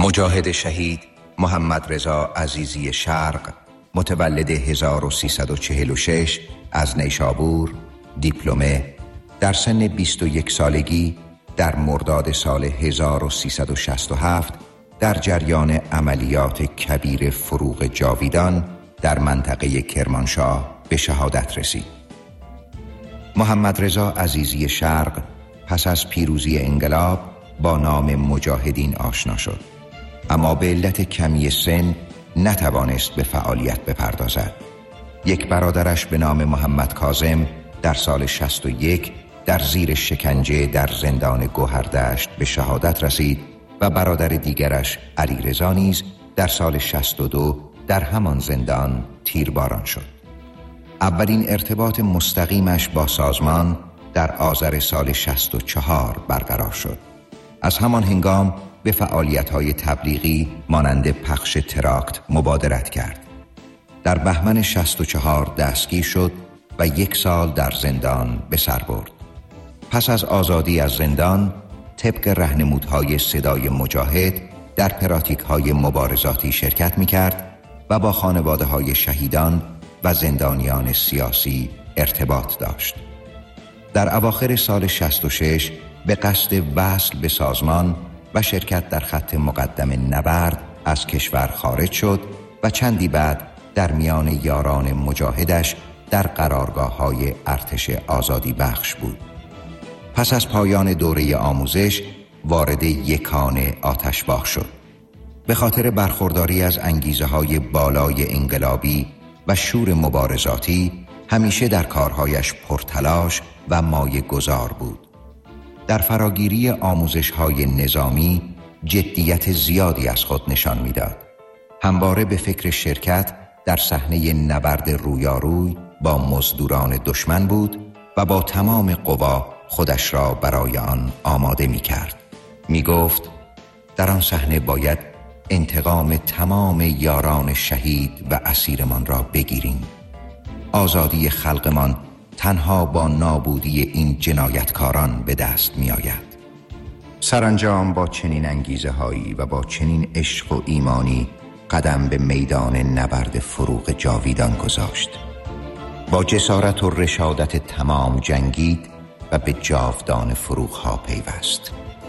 مجاهد شهید محمد رضا عزیزی شرق، متولد 1346 از نیشابور، دیپلمه، در سن 21 سالگی در مرداد سال 1367 در جریان عملیات کبیر فروغ جاویدان در منطقه کرمانشاه به شهادت رسید. محمد رضا عزیزی شرق پس از پیروزی انقلاب با نام مجاهدین آشنا شد، اما به علت کمی سن نتوانست به فعالیت بپردازد. یک برادرش به نام محمد کاظم در سال 61 در زیر شکنجه در زندان گوهردشت به شهادت رسید و برادر دیگرش علیرضا نیز در سال 62 در همان زندان تیرباران شد. اولین ارتباط مستقیمش با سازمان در آذر سال 64 برقرار شد. از همان هنگام به فعالیت‌های تبلیغی مانند پخش تراکت مبادرت کرد. در بهمن 64 دستگیر شد و 1 سال در زندان به سر برد. پس از آزادی از زندان، طبق راهنمودهای صدای مجاهد در پراتیک‌های مبارزاتی شرکت می‌کرد و با خانواده‌های شهیدان و زندانیان سیاسی ارتباط داشت. در اواخر سال 66 به قصد وصل به سازمان و شرکت در خط مقدم نبرد از کشور خارج شد و چندی بعد در میان یاران مجاهدش در قرارگاه‌های ارتش آزادی بخش بود. پس از پایان دوره آموزش وارد یکان آتشباخ شد. به خاطر برخورداری از انگیزه‌های بالای انقلابی و شور مبارزاتی همیشه در کارهایش پرتلاش و مایه‌گذار بود. در فراگیری آموزش‌های نظامی جدیت زیادی از خود نشان می‌داد. همواره به فکر شرکت در صحنه نبرد رویاروی با مزدوران دشمن بود و با تمام قوا خودش را برای آن آماده می‌کرد. می‌گفت در آن صحنه باید انتقام تمام یاران شهید و اسیرمان را بگیریم. آزادی خلقمان تنها با نابودی این جنایتکاران به دست می آید. سرانجام با چنین انگیزه‌هایی و با چنین عشق و ایمانی قدم به میدان نبرد فروغ جاویدان گذاشت. با جسارت و رشادت تمام جنگید و به جاودان فروغ‌ها پیوست.